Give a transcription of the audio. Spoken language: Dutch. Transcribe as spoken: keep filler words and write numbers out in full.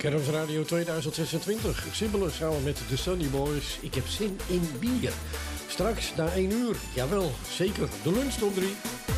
Kermisradio tweeduizend zesentwintig. Sibbelen samen met de Sunny Boys. Ik heb zin in bier. Straks na één uur, jawel, zeker, de lunch top drie.